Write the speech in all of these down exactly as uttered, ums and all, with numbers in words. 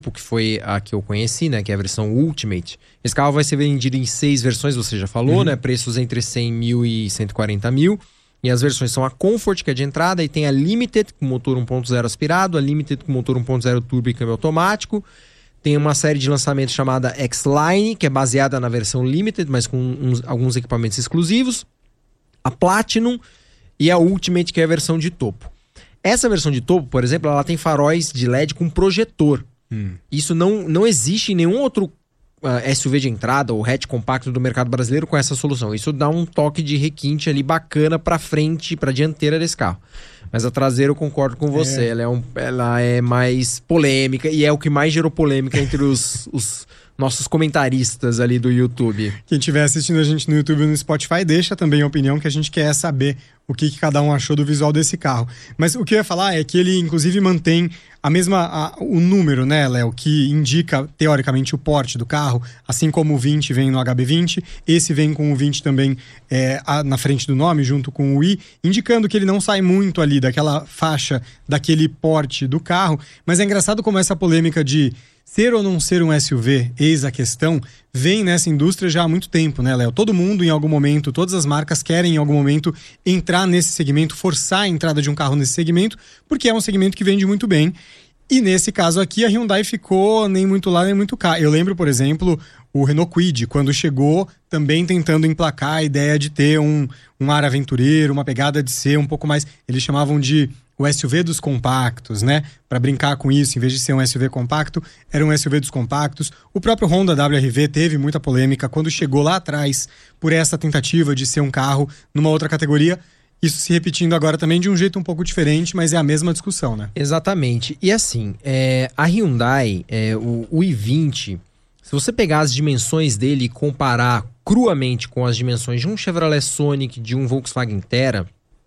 que foi a que eu conheci, né, que é a versão Ultimate. Esse carro vai ser vendido em seis versões, você já falou, uhum. né, preços entre cem mil e cento e quarenta mil. E as versões são a Comfort, que é de entrada, e tem a Limited com motor um ponto zero aspirado, a Limited com motor um ponto zero turbo e câmbio automático. Tem uma série de lançamento chamada X-Line, que é baseada na versão Limited, mas com uns, alguns equipamentos exclusivos. A Platinum e a Ultimate, que é a versão de topo. Essa versão de topo, por exemplo, ela tem faróis de L E D com projetor. Hum. Isso não, não existe em nenhum outro uh, S U V de entrada ou hatch compacto do mercado brasileiro com essa solução. Isso dá um toque de requinte ali bacana para frente, para dianteira desse carro. Mas a traseira eu concordo com você, é. Ela, é um, ela é mais polêmica e é o que mais gerou polêmica entre os, os nossos comentaristas ali do YouTube. Quem estiver assistindo a gente no YouTube e no Spotify, deixa também a opinião, que a gente quer saber o que, que cada um achou do visual desse carro. Mas o que eu ia falar é que ele, inclusive, mantém a mesma, a, o número, né, Léo, que indica, teoricamente, o porte do carro, assim como o vinte vem no H B vinte, esse vem com o vinte também é, a, na frente do nome, junto com o i, indicando que ele não sai muito ali daquela faixa, daquele porte do carro. Mas é engraçado como essa polêmica de ser ou não ser um S U V, eis a questão, vem nessa indústria já há muito tempo, né, Léo? Todo mundo, em algum momento, todas as marcas querem, em algum momento, entrar nesse segmento, forçar a entrada de um carro nesse segmento, porque é um segmento que vende muito bem. E nesse caso aqui, a Hyundai ficou nem muito lá, nem muito cá. Eu lembro, por exemplo, o Renault Kwid, quando chegou, também tentando emplacar a ideia de ter um, um ar aventureiro, uma pegada de ser um pouco mais... Eles chamavam de o S U V dos compactos, né? Para brincar com isso, em vez de ser um S U V compacto, era um S U V dos compactos. O próprio Honda W R V teve muita polêmica quando chegou lá atrás por essa tentativa de ser um carro numa outra categoria. Isso se repetindo agora também de um jeito um pouco diferente, mas é a mesma discussão, né? Exatamente. E assim, é, a Hyundai, é, o, o i vinte, se você pegar as dimensões dele e comparar cruamente com as dimensões de um Chevrolet Sonic, de um Volkswagen Terra,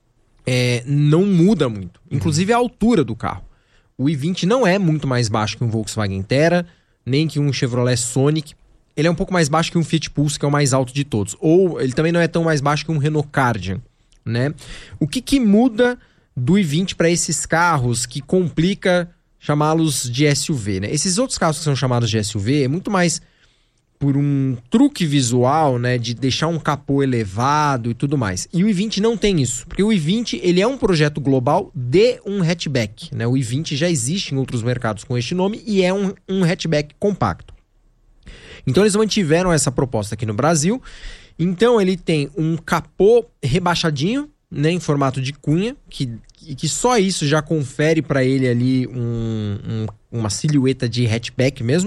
é, não muda muito. Inclusive a altura do carro. O i vinte não é muito mais baixo que um Volkswagen Terra, nem que um Chevrolet Sonic. Ele é um pouco mais baixo que um Fiat Pulse, que é o mais alto de todos. Ou ele também não é tão mais baixo que um Renault Kardian, né? O que, que muda do i vinte para esses carros que complica chamá-los de S U V, né? Esses outros carros que são chamados de S U V é muito mais por um truque visual, né, de deixar um capô elevado e tudo mais. E o i vinte não tem isso, porque o i vinte ele é um projeto global de um hatchback, né? O i vinte já existe em outros mercados com este nome e é um, um hatchback compacto. Então eles mantiveram essa proposta aqui no Brasil. Então ele tem um capô rebaixadinho, né, em formato de cunha, que, que só isso já confere para ele ali um, um, uma silhueta de hatchback mesmo.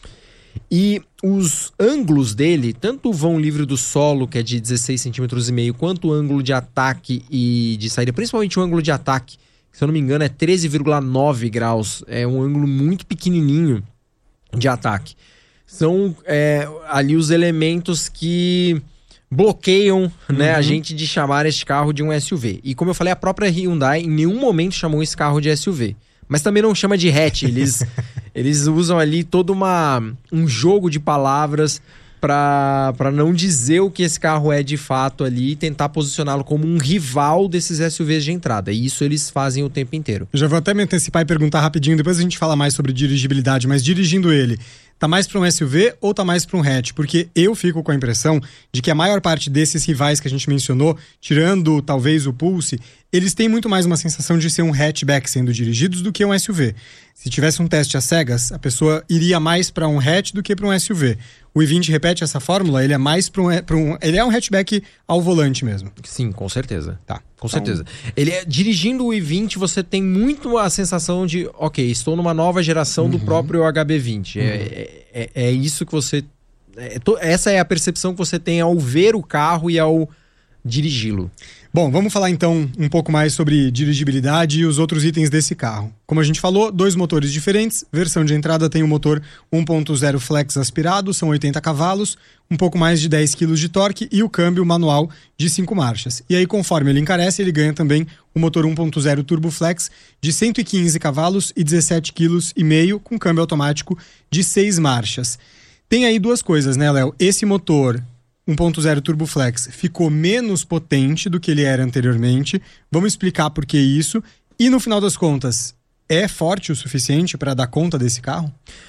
E os ângulos dele, tanto o vão livre do solo, que é de dezesseis centímetros e meio, quanto o ângulo de ataque e de saída, principalmente o ângulo de ataque, que, se eu não me engano é treze vírgula nove graus, é um ângulo muito pequenininho de ataque. São é, ali os elementos que bloqueiam, uhum. né, a gente de chamar este carro de um S U V. E como eu falei, a própria Hyundai em nenhum momento chamou esse carro de S U V. Mas também não chama de hatch, eles, eles usam ali todo uma, um jogo de palavras para não dizer o que esse carro é de fato ali e tentar posicioná-lo como um rival desses S U Vs de entrada. E isso eles fazem o tempo inteiro. Eu já vou até me antecipar e perguntar rapidinho, depois a gente fala mais sobre dirigibilidade, mas dirigindo ele, tá mais para um S U V ou tá mais para um hatch? Porque eu fico com a impressão de que a maior parte desses rivais que a gente mencionou, tirando talvez o Pulse, eles têm muito mais uma sensação de ser um hatchback sendo dirigidos do que um S U V. Se tivesse um teste às cegas, a pessoa iria mais para um hatch do que para um S U V. O i vinte repete essa fórmula? Ele é mais para um, pra um... Ele é um hatchback ao volante mesmo. Sim, com certeza. Tá. Com então... certeza. Ele é, dirigindo o i vinte, você tem muito a sensação de, ok, estou numa nova geração uhum. do próprio H B vinte. Uhum. É, é, é isso que você... É, to, essa é a percepção que você tem ao ver o carro e ao dirigi-lo. Bom, vamos falar então um pouco mais sobre dirigibilidade e os outros itens desse carro. Como a gente falou, dois motores diferentes. Versão de entrada tem o motor um ponto zero flex aspirado, são oitenta cavalos, um pouco mais de dez quilos de torque e o câmbio manual de cinco marchas. E aí, conforme ele encarece, ele ganha também o motor um ponto zero turbo flex de cento e quinze cavalos e dezessete quilos e meio com câmbio automático de seis marchas. Tem aí duas coisas, né, Léo? Esse motor um ponto zero Turbo Flex ficou menos potente do que ele era anteriormente. Vamos explicar por que isso. E no final das contas, é forte o suficiente para dar conta desse carro?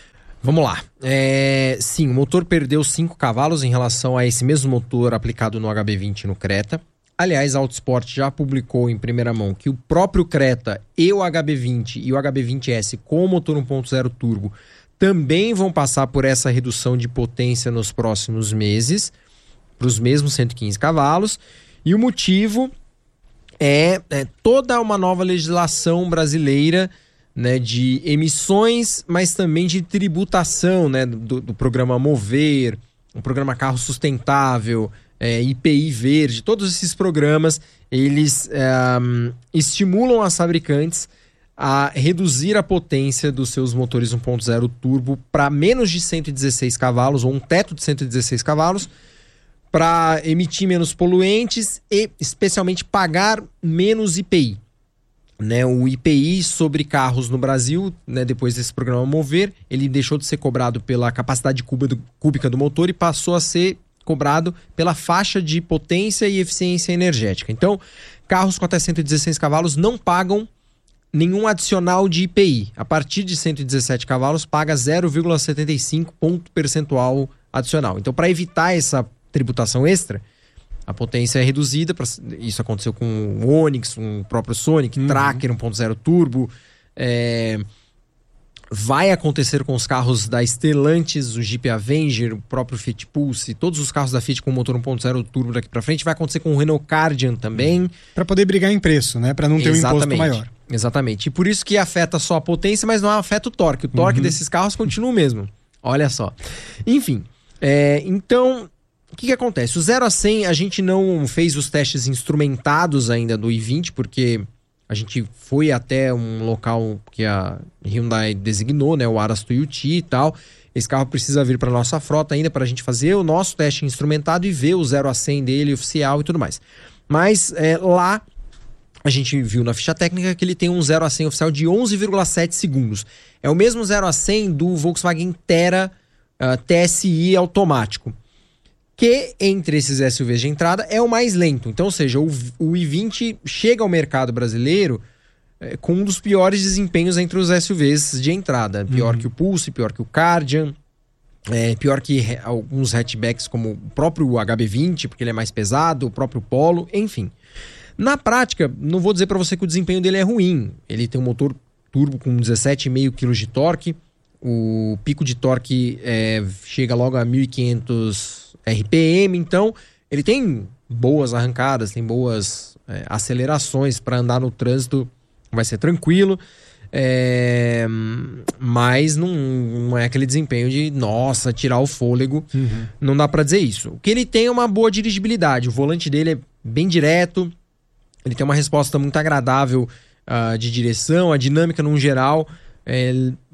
Vamos lá. É, sim, o motor perdeu cinco cavalos em relação a esse mesmo motor aplicado no H B vinte no Creta. Aliás, a Autosport já publicou em primeira mão que o próprio Creta e o H B vinte e o H B vinte S com o motor um ponto zero turbo também vão passar por essa redução de potência nos próximos meses, para os mesmos cento e quinze cavalos. E o motivo é, é toda uma nova legislação brasileira, né, de emissões, mas também de tributação, né, do, do programa Mover, o programa Carro Sustentável, é, I P I Verde. Todos esses programas, eles é, estimulam as fabricantes a reduzir a potência dos seus motores um ponto zero turbo para menos de cento e dezesseis cavalos, ou um teto de cento e dezesseis cavalos, para emitir menos poluentes e, especialmente, pagar menos I P I. Né, o I P I sobre carros no Brasil, né, depois desse programa Mover, ele deixou de ser cobrado pela capacidade cúbica do motor e passou a ser cobrado pela faixa de potência e eficiência energética. Então, carros com até cento e dezesseis cavalos não pagam nenhum adicional de I P I. A partir de cento e dezessete cavalos, paga zero vírgula setenta e cinco ponto percentual adicional. Então, para evitar essa tributação extra, a potência é reduzida. Pra, isso aconteceu com o Onix, com o próprio Sonic, uhum. Tracker um ponto zero turbo. É, vai acontecer com os carros da Stellantis, o Jeep Avenger, o próprio Fiat Pulse, todos os carros da Fiat com motor um ponto zero turbo daqui para frente. Vai acontecer com o Renault Kardian também. Para poder brigar em preço, né? Para não ter Exatamente. um imposto maior. Exatamente. E por isso que afeta só a potência, mas não afeta o torque. O torque uhum. desses carros continua o mesmo. Olha só. Enfim, é, então... O que, que acontece? O zero a cem, a gente não fez os testes instrumentados ainda do i vinte, porque a gente foi até um local que a Hyundai designou, né, o Aras Tuiuti e tal. Esse carro precisa vir para nossa frota ainda para a gente fazer o nosso teste instrumentado e ver o zero a cem dele oficial e tudo mais. Mas é, lá a gente viu na ficha técnica que ele tem um zero a cem oficial de onze vírgula sete segundos. É o mesmo zero a cem do Volkswagen Tera uh, T S I automático, que entre esses S U Vs de entrada é o mais lento. Então, ou seja, o, o i vinte chega ao mercado brasileiro é, com um dos piores desempenhos entre os S U Vs de entrada. Pior uhum. que o Pulse, pior que o Kardian, é, pior que re, alguns hatchbacks como o próprio H B vinte, porque ele é mais pesado, o próprio Polo, enfim. Na prática, não vou dizer para você que o desempenho dele é ruim. Ele tem um motor turbo com dezessete vírgula cinco quilos de torque, o pico de torque é, chega logo a mil e quinhentos R P M, então ele tem boas arrancadas, tem boas é, acelerações para andar no trânsito, vai ser tranquilo, é, mas não, não é aquele desempenho de, nossa, tirar o fôlego, uhum. não dá para dizer isso. O que ele tem é uma boa dirigibilidade, o volante dele é bem direto, ele tem uma resposta muito agradável uh, de direção, a dinâmica no geral é,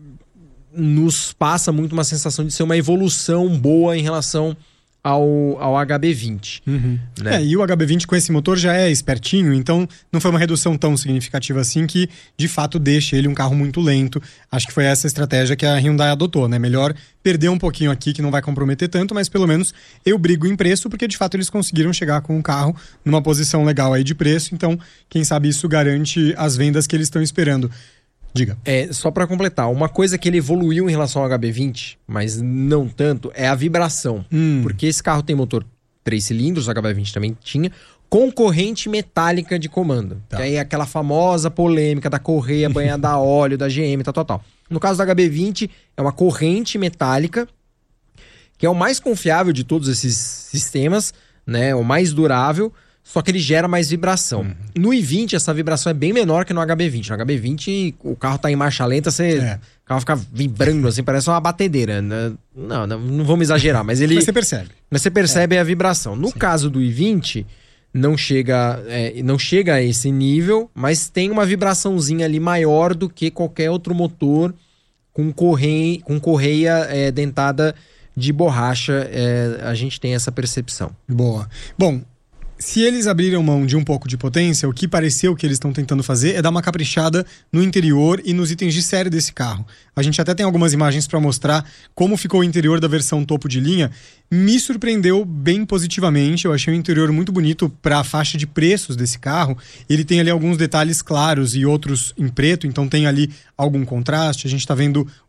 nos passa muito uma sensação de ser uma evolução boa em relação Ao, ao H B vinte. Uhum. Né? É, e o H B vinte com esse motor já é espertinho, então não foi uma redução tão significativa assim que de fato deixa ele um carro muito lento. Acho que foi essa a estratégia que a Hyundai adotou, né? Melhor perder um pouquinho aqui que não vai comprometer tanto, mas pelo menos eu brigo em preço, porque de fato eles conseguiram chegar com o carro numa posição legal aí de preço, então quem sabe isso garante as vendas que eles estão esperando. Diga. É, só para completar, uma coisa que ele evoluiu em relação ao H B vinte, mas não tanto, é a vibração. Hum. Porque esse carro tem motor três cilindros, o H B vinte também tinha, com corrente metálica de comando. Tá. Que aí é aquela famosa polêmica da correia banhada a óleo, da G M, tal, tal, tal. No caso do H B vinte, é uma corrente metálica, que é o mais confiável de todos esses sistemas, né? O mais durável, só que ele gera mais vibração. Uhum. No i vinte, essa vibração é bem menor que no H B vinte. No H B vinte, o carro tá em marcha lenta, você, é. o carro fica vibrando, assim, parece uma batedeira. Não, não, não vamos exagerar, mas ele... Mas você percebe. Mas você percebe é. a vibração. No Sim. caso do i vinte, não chega, é, não chega a esse nível, mas tem uma vibraçãozinha ali maior do que qualquer outro motor com correia, com correia é, dentada de borracha. É, a gente tem essa percepção. Boa. Bom... Se eles abriram mão de um pouco de potência, o que pareceu que eles estão tentando fazer é dar uma caprichada no interior e nos itens de série desse carro. A gente até tem algumas imagens para mostrar como ficou o interior da versão topo de linha. Me surpreendeu bem positivamente, eu achei o interior muito bonito para a faixa de preços desse carro. Ele tem ali alguns detalhes claros e outros em preto, então tem ali algum contraste. A gente está vendo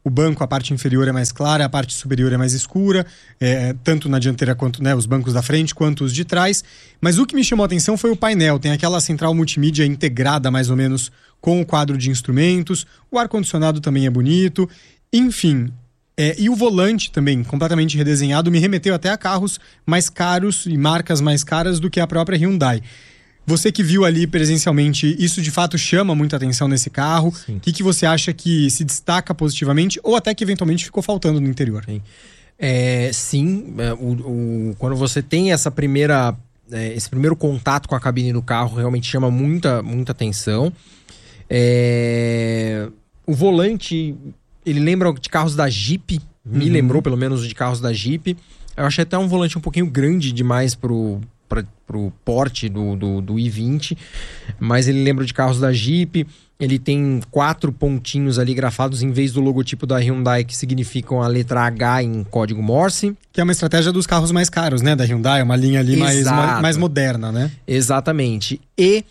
o banco, a parte inferior é mais clara, a parte superior é mais escura, é, tanto na dianteira quanto, né, os bancos da frente quanto os de trás. Mas o que me chamou a atenção foi o painel. Tem aquela central multimídia integrada mais ou menos com o quadro de instrumentos, o ar-condicionado também é bonito, enfim. É, e o volante também, completamente redesenhado, me remeteu até a carros mais caros e marcas mais caras do que a própria Hyundai. Você que viu ali presencialmente, isso de fato chama muita atenção nesse carro? O que, que você acha que se destaca positivamente ou até que eventualmente ficou faltando no interior? Sim, é, sim é, o, o, quando você tem essa primeira, é, esse primeiro contato com a cabine do carro, realmente chama muita, muita atenção. É, o volante, ele lembra de carros da Jeep, me uhum. lembrou pelo menos de carros da Jeep. Eu achei até um volante um pouquinho grande demais pro... para o porte do, do, do i vinte, mas ele lembra de carros da Jeep. Ele tem quatro pontinhos ali grafados em vez do logotipo da Hyundai, que significam a letra H em código Morse. Que é uma estratégia dos carros mais caros, né, da Hyundai, uma linha ali mais, mais moderna, né? Exatamente. E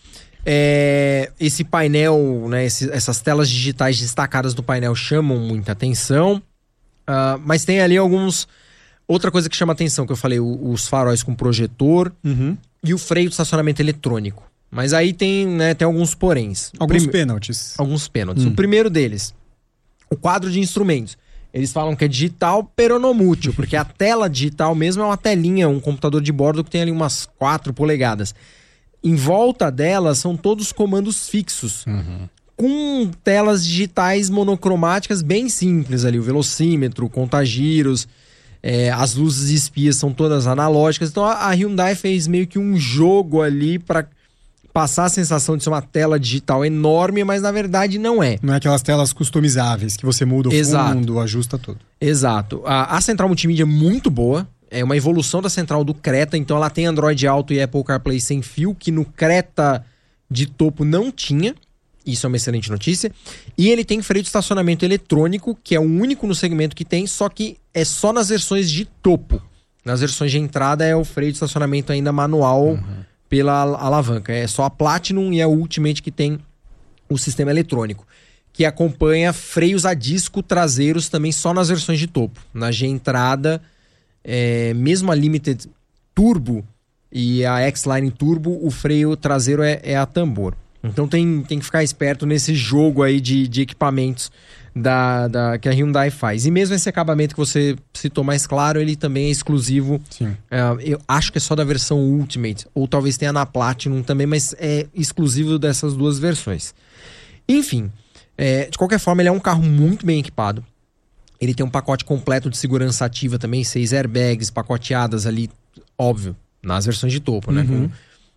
é, esse painel, né, esse, essas telas digitais destacadas do painel chamam muita atenção, uh, mas tem ali alguns... Outra coisa que chama atenção, que eu falei, os faróis com projetor uhum. e o freio de estacionamento eletrônico. Mas aí tem, né, tem alguns poréns. Alguns Prime... pênaltis. Alguns pênaltis. Hum. O primeiro deles, o quadro de instrumentos. Eles falam que é digital peronomútil, porque a tela digital mesmo é uma telinha, um computador de bordo que tem ali umas quatro polegadas. Em volta dela são todos comandos fixos. Uhum. Com telas digitais monocromáticas bem simples ali. O velocímetro, o contagiros... É, as luzes espias são todas analógicas. Então a, a Hyundai fez meio que um jogo ali para passar a sensação de ser uma tela digital enorme, mas na verdade não é. Não é aquelas telas customizáveis que você muda o Exato. fundo, ajusta tudo. Exato. A, a central multimídia é muito boa. É uma evolução da central do Creta. Então ela tem Android Auto e Apple CarPlay sem fio, que no Creta de topo não tinha. Isso é uma excelente notícia. E ele tem freio de estacionamento eletrônico, que é o único no segmento que tem, só que é só nas versões de topo. Nas versões de entrada é o freio de estacionamento ainda manual uhum. pela alavanca. É só a Platinum e a Ultimate que tem o sistema eletrônico, que acompanha freios a disco traseiros também só nas versões de topo. Na de entrada, é, mesmo a Limited Turbo e a X-Line Turbo, o freio traseiro é, é a tambor. Então tem, tem que ficar esperto nesse jogo aí de, de equipamentos da, da, que a Hyundai faz. E mesmo esse acabamento que você citou mais claro, ele também é exclusivo. Sim. Uh, eu acho que é só da versão Ultimate, ou talvez tenha na Platinum também, mas é exclusivo dessas duas versões. Enfim, é, de qualquer forma, ele é um carro muito bem equipado. Ele tem um pacote completo de segurança ativa também, seis airbags pacoteadas ali, óbvio, nas versões de topo, né? Uhum. Com,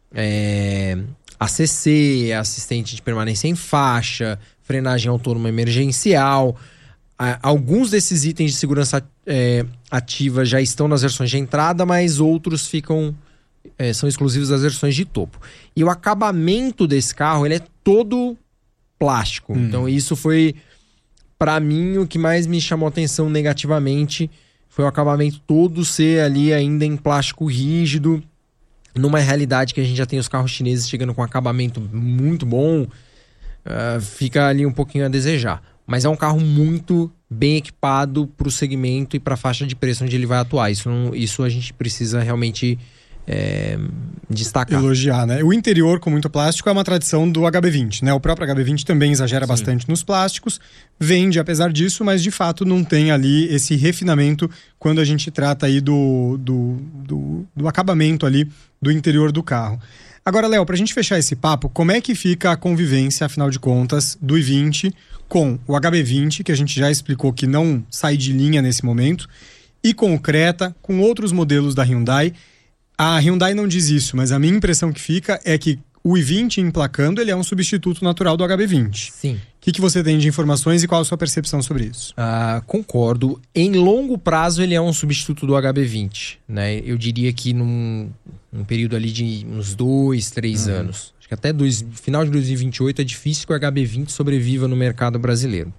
é... A C C, assistente de permanência em faixa, frenagem autônoma emergencial. Ah, alguns desses itens de segurança é, ativa já estão nas versões de entrada, mas outros ficam é, são exclusivos das versões de topo. E o acabamento desse carro, ele é todo plástico. Hum. Então isso foi, para mim, o que mais me chamou a atenção negativamente. Foi o acabamento todo ser ali ainda em plástico rígido. Numa realidade que a gente já tem os carros chineses chegando com acabamento muito bom, uh, fica ali um pouquinho a desejar. Mas é um carro muito bem equipado para o segmento e para a faixa de preço onde ele vai atuar. Isso, não, isso a gente precisa realmente é, destacar. Elogiar, né? O interior com muito plástico é uma tradição do H B vinte, né? O próprio H B vinte também exagera Sim. bastante nos plásticos, vende apesar disso, mas de fato não tem ali esse refinamento quando a gente trata aí do, do, do, do acabamento ali do interior do carro. Agora, Léo, pra gente fechar esse papo, como é que fica a convivência, afinal de contas, do i vinte com o H B vinte, que a gente já explicou que não sai de linha nesse momento, e com o Creta, com outros modelos da Hyundai? A Hyundai não diz isso, mas a minha impressão que fica é que o i vinte emplacando, ele é um substituto natural do H B vinte. Sim. O que, que você tem de informações e qual a sua percepção sobre isso? Ah, concordo. Em longo prazo, ele é um substituto do H B vinte, né? Eu diria que num, num período ali de uns dois, três uhum. anos. Acho que até dois, final de dois mil e vinte e oito é difícil que o H B vinte sobreviva no mercado brasileiro.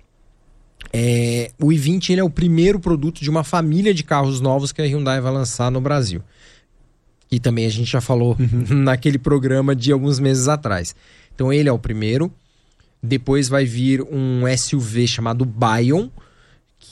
É, o i vinte ele é o primeiro produto de uma família de carros novos que a Hyundai vai lançar no Brasil. Que também a gente já falou uhum. naquele programa de alguns meses atrás. Então ele é o primeiro. Depois vai vir um S U V chamado Bayon,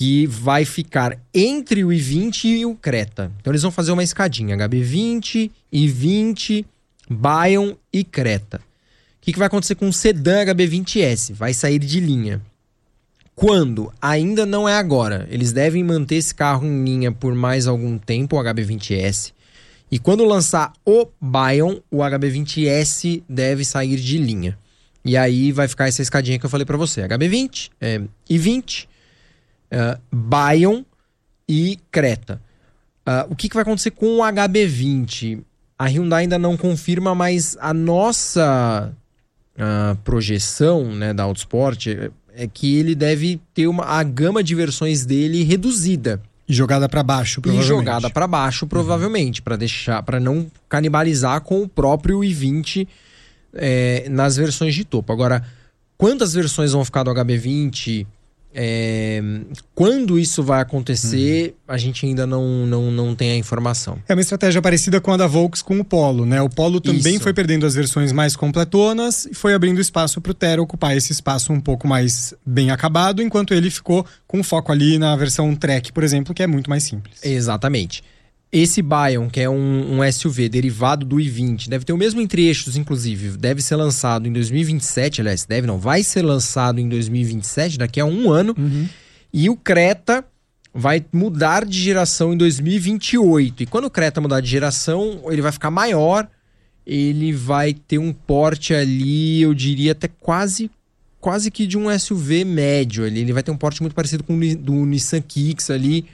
que vai ficar entre o i vinte e o Creta. Então eles vão fazer uma escadinha, H B vinte, i vinte, Bion e Creta. O que, que vai acontecer com o sedã H B vinte S? Vai sair de linha. Quando? Ainda não é agora. Eles devem manter esse carro em linha por mais algum tempo, o H B vinte S. E quando lançar o Bion, o H B vinte S deve sair de linha. E aí vai ficar essa escadinha que eu falei para você. H B vinte, é, i vinte, uh, Bion e Creta. Uh, o que, que vai acontecer com o H B vinte? A Hyundai ainda não confirma, mas a nossa uh, projeção, né, da Autosport é que ele deve ter uma, a gama de versões dele reduzida. E jogada para baixo, provavelmente. E jogada para baixo, provavelmente, uhum. para deixar, para não canibalizar com o próprio i vinte é, nas versões de topo. Agora, quantas versões vão ficar do H B vinte? É, quando isso vai acontecer, uhum. a gente ainda não, não, não tem a informação. É uma estratégia parecida com a da Volks com o Polo, né? O Polo também isso. foi perdendo as versões mais completonas e foi abrindo espaço para o Thera ocupar esse espaço um pouco mais bem acabado, enquanto ele ficou com foco ali na versão Trek, por exemplo, que é muito mais simples. Exatamente. Esse Bion, que é um, um S U V derivado do i vinte, deve ter o mesmo entre-eixos, inclusive. Deve ser lançado em dois mil e vinte e sete, aliás, deve não, vai ser lançado em dois mil e vinte e sete, daqui a um ano. Uhum. E o Creta vai mudar de geração em dois mil e vinte e oito. E quando o Creta mudar de geração, ele vai ficar maior, ele vai ter um porte ali, eu diria até quase, quase que de um S U V médio. Ele, ele vai ter um porte muito parecido com o do Nissan Kicks ali,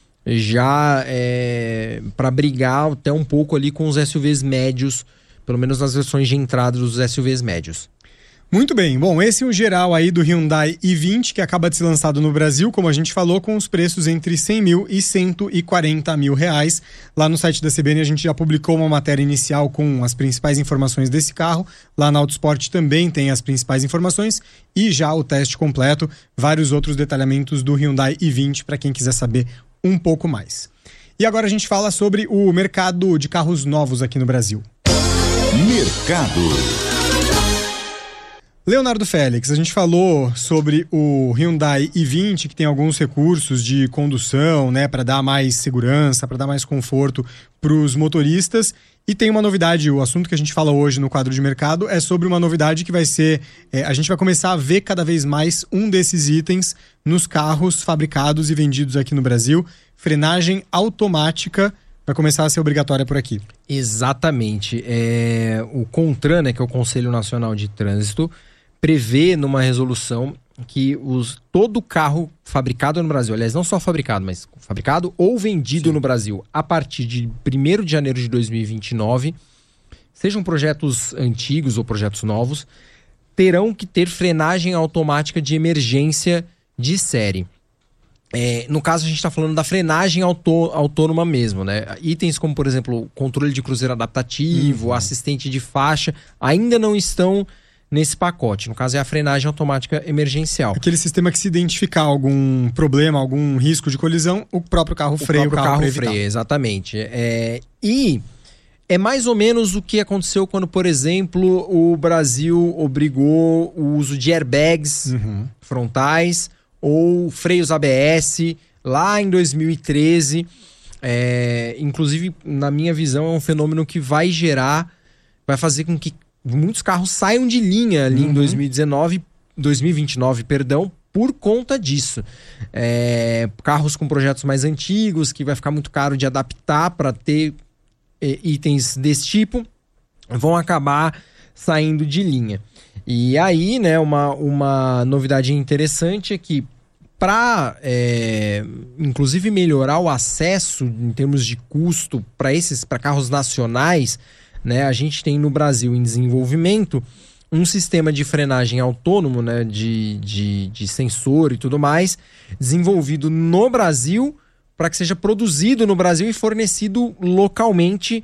já é, para brigar até um pouco ali com os S U Vs médios, pelo menos nas versões de entrada dos S U Vs médios. Muito bem, bom, esse é o geral aí do Hyundai i vinte, que acaba de ser lançado no Brasil, como a gente falou, com os preços entre cem mil e cento e quarenta mil reais. Lá no site da C B N a gente já publicou uma matéria inicial com as principais informações desse carro. Lá na Autosport também tem as principais informações e já o teste completo, vários outros detalhamentos do Hyundai i vinte para quem quiser saber um pouco mais. E agora a gente fala sobre o mercado de carros novos aqui no Brasil. Mercado. Leonardo Félix, a gente falou sobre o Hyundai i vinte, que tem alguns recursos de condução, né, para dar mais segurança, para dar mais conforto para os motoristas. E tem uma novidade, o assunto que a gente fala hoje no quadro de mercado é sobre uma novidade que vai ser, é, a gente vai começar a ver cada vez mais um desses itens nos carros fabricados e vendidos aqui no Brasil. Frenagem automática vai começar a ser obrigatória por aqui. Exatamente. É, o CONTRAN, né, que é o Conselho Nacional de Trânsito, prevê numa resolução que os, todo carro fabricado no Brasil, aliás, não só fabricado, mas fabricado ou vendido Sim. no Brasil a partir de primeiro de janeiro de dois mil e vinte e nove, sejam projetos antigos ou projetos novos, terão que ter frenagem automática de emergência de série. É, no caso, a gente está falando da frenagem autô, autônoma mesmo, né? Itens como, por exemplo, controle de cruzeiro adaptativo, uhum. assistente de faixa, ainda não estão nesse pacote. No caso, é a frenagem automática emergencial. Aquele sistema que, se identificar algum problema, algum risco de colisão, o próprio carro freia, o, próprio o carro, carro freia, exatamente. É, e é mais ou menos o que aconteceu quando, por exemplo, o Brasil obrigou o uso de airbags uhum. frontais ou freios A B S lá em dois mil e treze. É, inclusive, na minha visão, é um fenômeno que vai gerar, vai fazer com que muitos carros saiam de linha ali uhum. em dois mil e dezenove, dois mil e vinte e nove, perdão, por conta disso. É, carros com projetos mais antigos, que vai ficar muito caro de adaptar para ter é, itens desse tipo, vão acabar saindo de linha. E aí, né, uma, uma novidade interessante é que para, é, inclusive, melhorar o acesso em termos de custo para esses, para carros nacionais, né, a gente tem no Brasil em desenvolvimento um sistema de frenagem autônomo, né, de, de, de sensor e tudo mais, desenvolvido no Brasil para que seja produzido no Brasil e fornecido localmente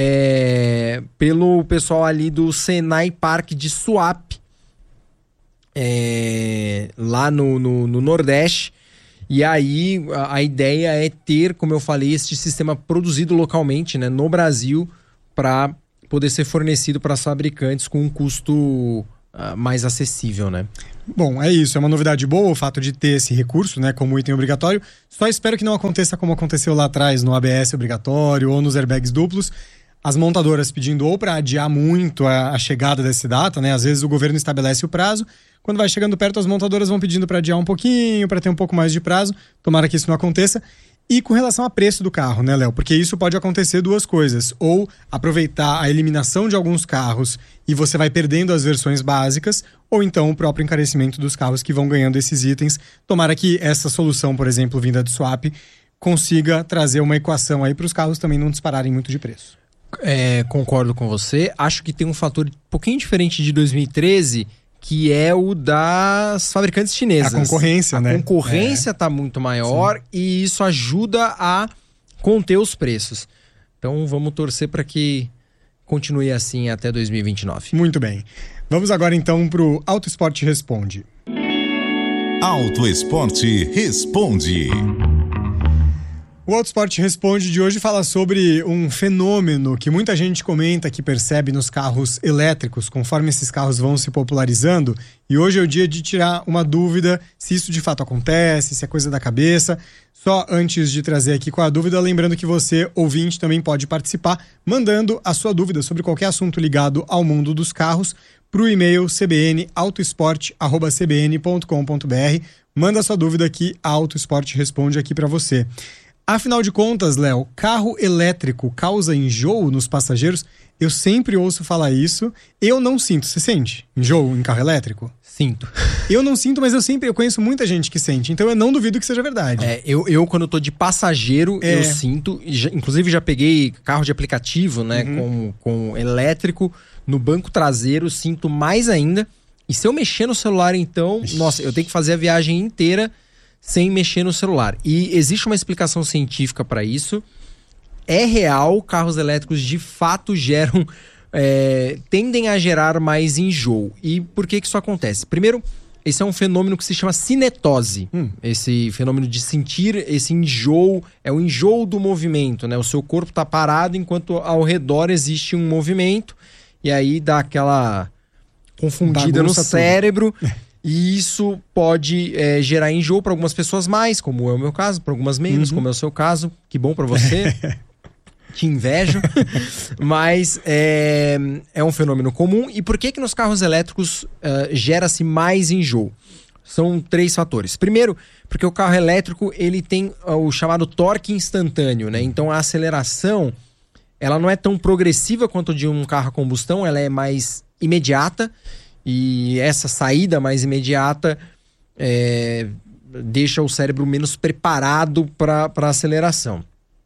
é, pelo pessoal ali do Senai Park de Suape, é, lá no, no, no Nordeste. E aí a, a ideia é ter, como eu falei, este sistema produzido localmente, né, no Brasil, para poder ser fornecido para as fabricantes com um custo uh, mais acessível, né? Bom, é isso, é uma novidade boa o fato de ter esse recurso, né, como item obrigatório. Só espero que não aconteça como aconteceu lá atrás no A B S obrigatório ou nos airbags duplos. As montadoras pedindo ou para adiar muito a, a chegada dessa data, né? Às vezes o governo estabelece o prazo. Quando vai chegando perto, as montadoras vão pedindo para adiar um pouquinho, para ter um pouco mais de prazo. Tomara que isso não aconteça. E com relação a preço do carro, né, Léo? Porque isso pode acontecer duas coisas. Ou aproveitar a eliminação de alguns carros e você vai perdendo as versões básicas, ou então o próprio encarecimento dos carros que vão ganhando esses itens. Tomara que essa solução, por exemplo, vinda de swap, consiga trazer uma equação aí para os carros também não dispararem muito de preço. É, concordo com você. Acho que tem um fator um pouquinho diferente de dois mil e treze, que é o das fabricantes chinesas. A concorrência, a né? A concorrência está é. muito maior. Sim. E isso ajuda a conter os preços. Então vamos torcer para que continue assim até dois mil e vinte e nove. Muito bem. Vamos agora então para o Auto Esporte Responde. Auto Esporte Responde. O Auto Esporte Responde de hoje fala sobre um fenômeno que muita gente comenta que percebe nos carros elétricos, conforme esses carros vão se popularizando. E hoje é o dia de tirar uma dúvida se isso de fato acontece, se é coisa da cabeça. Só antes de trazer aqui com a dúvida, lembrando que você, ouvinte, também pode participar, mandando a sua dúvida sobre qualquer assunto ligado ao mundo dos carros para o e-mail c b n autosport arroba c b n ponto com ponto b r. Manda a sua dúvida aqui, a Auto Esporte responde aqui para você. Afinal de contas, Léo, carro elétrico causa enjoo nos passageiros? Eu sempre ouço falar isso. Eu não sinto. Você sente enjoo em carro elétrico? Sinto. Eu não sinto, mas eu sempre eu conheço muita gente que sente. Então eu não duvido que seja verdade. É, eu, eu quando eu tô de passageiro, é. eu sinto. Já, inclusive já peguei carro de aplicativo, né? Uhum. Com, com elétrico. No banco traseiro, sinto mais ainda. E se eu mexer no celular, então... Ixi. Nossa, eu tenho que fazer a viagem inteira sem mexer no celular. E existe uma explicação científica para isso. É real, carros elétricos de fato geram, é, tendem a gerar mais enjoo. E por que que isso acontece? Primeiro, esse é um fenômeno que se chama cinetose. Hum. Esse fenômeno de sentir esse enjoo, é o enjoo do movimento, né? O seu corpo está parado enquanto ao redor existe um movimento. E aí dá aquela confundida Bagunça no cérebro. E isso pode é, gerar enjoo para algumas pessoas mais, como é o meu caso, para algumas menos, uhum. como é o seu caso. Que bom para você. Te invejo. Mas é, é um fenômeno comum. E por que que nos carros elétricos uh, gera-se mais enjoo? São três fatores. Primeiro, porque o carro elétrico ele tem uh, o chamado torque instantâneo, né? Então a aceleração ela não é tão progressiva quanto de um carro a combustão, ela é mais imediata. E essa saída mais imediata é, deixa o cérebro menos preparado para a aceleração.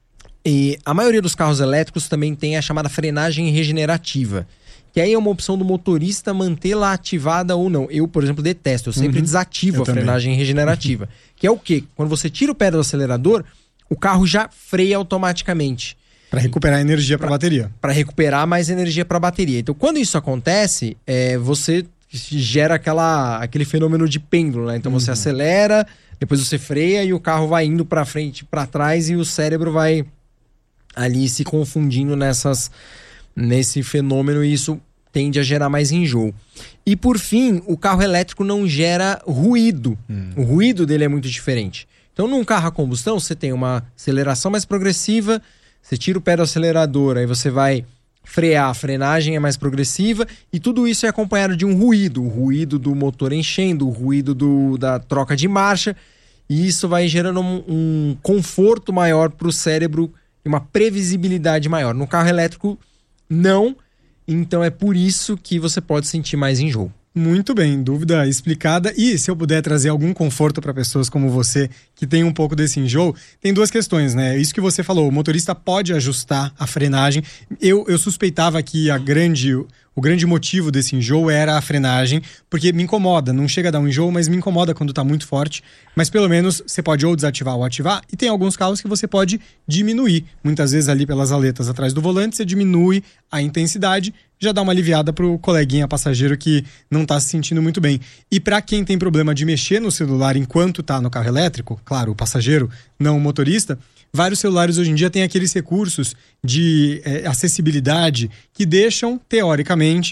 E a maioria dos carros elétricos também tem a chamada frenagem regenerativa, que aí é uma opção do motorista mantê-la ativada ou não. Eu, por exemplo, detesto, eu sempre uhum. desativo eu a também. frenagem regenerativa. Que é o quê? Quando você tira o pé do acelerador, o carro já freia automaticamente. Para recuperar energia para a bateria. Para recuperar mais energia para a bateria. Então, quando isso acontece, é, você gera aquela, aquele fenômeno de pêndulo, né? Então, uhum. você acelera, depois você freia e o carro vai indo para frente, para trás e o cérebro vai ali se confundindo nessas, nesse fenômeno e isso tende a gerar mais enjoo. E, por fim, o carro elétrico não gera ruído. Uhum. O ruído dele é muito diferente. Então, num carro a combustão, você tem uma aceleração mais progressiva. Você tira o pé do acelerador, aí você vai frear, a frenagem é mais progressiva e tudo isso é acompanhado de um ruído, o ruído do motor enchendo, o ruído do, da troca de marcha e isso vai gerando um, um conforto maior para o cérebro e uma previsibilidade maior. No carro elétrico, não, então é por isso que você pode sentir mais enjoo. Muito bem, dúvida explicada. E se eu puder trazer algum conforto para pessoas como você que tem um pouco desse enjoo, tem duas questões, né? Isso que você falou, o motorista pode ajustar a frenagem. Eu, eu suspeitava que a grande, o grande motivo desse enjoo era a frenagem, porque me incomoda. Não chega a dar um enjoo, mas me incomoda quando está muito forte. Mas pelo menos você pode ou desativar ou ativar. E tem alguns carros que você pode diminuir. Muitas vezes ali pelas aletas atrás do volante, você diminui a intensidade, já dá uma aliviada pro coleguinha passageiro que não tá se sentindo muito bem. E para quem tem problema de mexer no celular enquanto tá no carro elétrico, claro, o passageiro, não o motorista, vários celulares hoje em dia têm aqueles recursos de é, acessibilidade que deixam, teoricamente,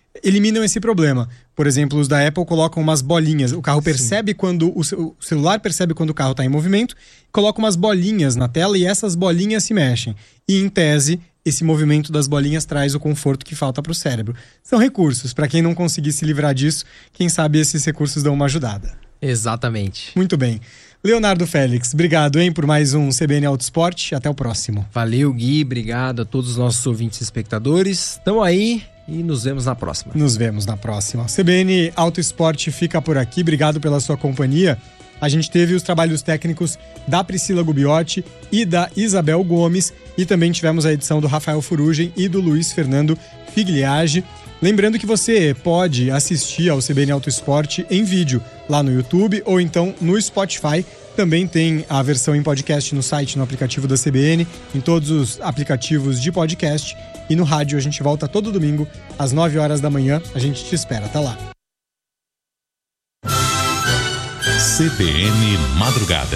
eliminam esse problema. Por exemplo, os da Apple colocam umas bolinhas. O carro percebe Sim. quando... O, o celular percebe quando o carro está em movimento, coloca umas bolinhas na tela e essas bolinhas se mexem. E, em tese, esse movimento das bolinhas traz o conforto que falta para o cérebro. São recursos. Para quem não conseguir se livrar disso, quem sabe esses recursos dão uma ajudada. Exatamente. Muito bem. Leonardo Félix, obrigado, hein, por mais um C B N Auto Esporte. Até o próximo. Valeu, Gui. Obrigado a todos os nossos ouvintes e espectadores. Estão aí e nos vemos na próxima. Nos vemos na próxima. C B N Auto Esporte fica por aqui. Obrigado pela sua companhia. A gente teve os trabalhos técnicos da Priscila Gubiotti e da Isabel Gomes. E também tivemos a edição do Rafael Furugem e do Luiz Fernando Figliage. Lembrando que você pode assistir ao C B N Auto Esporte em vídeo lá no YouTube ou então no Spotify. Também tem a versão em podcast no site, no aplicativo da C B N, em todos os aplicativos de podcast. E no rádio a gente volta todo domingo às nove horas da manhã. A gente te espera. Até lá. C B N Madrugada.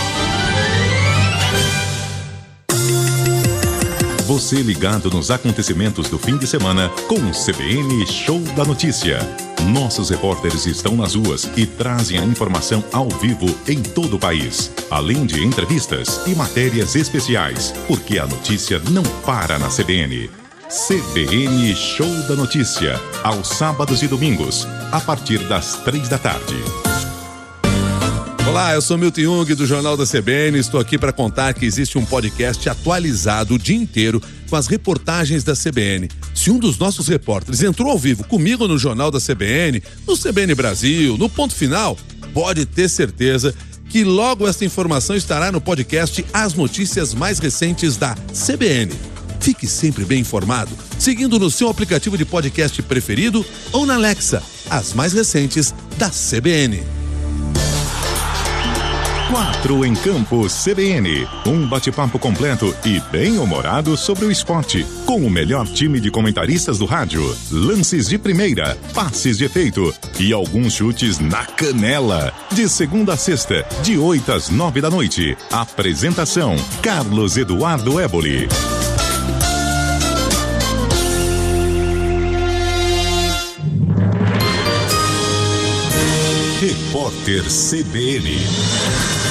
Você ligado nos acontecimentos do fim de semana com o C B N Show da Notícia. Nossos repórteres estão nas ruas e trazem a informação ao vivo em todo o país. Além de entrevistas e matérias especiais, porque a notícia não para na C B N. C B N Show da Notícia, aos sábados e domingos, a partir das três da tarde. Olá, eu sou Milton Jung do Jornal da C B N. Estou aqui para contar que existe um podcast atualizado o dia inteiro com as reportagens da C B N. Se um dos nossos repórteres entrou ao vivo comigo no Jornal da C B N, no C B N Brasil, no Ponto Final, pode ter certeza que logo esta informação estará no podcast As Notícias Mais Recentes da C B N. Fique sempre bem informado, seguindo no seu aplicativo de podcast preferido ou na Alexa, as mais recentes da C B N. Quatro em Campo C B N. Um bate-papo completo e bem-humorado sobre o esporte. Com o melhor time de comentaristas do rádio. Lances de primeira, passes de efeito e alguns chutes na canela. De segunda a sexta, de oito às nove da noite. Apresentação: Carlos Eduardo Éboli. Repórter C B N.